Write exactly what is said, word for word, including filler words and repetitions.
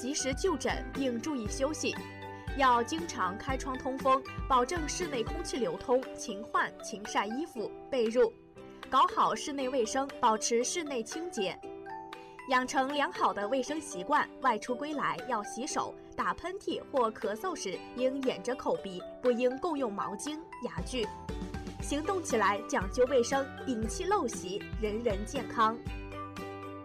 及时就诊并注意休息。要经常开窗通风，保证室内空气流通，勤换勤晒衣服、被褥，搞好室内卫生，保持室内清洁。养成良好的卫生习惯，外出归来要洗手，打喷嚏或咳嗽时应掩着口鼻，不应共用毛巾、牙具。行动起来讲究卫生，摒弃陋习，人人健康。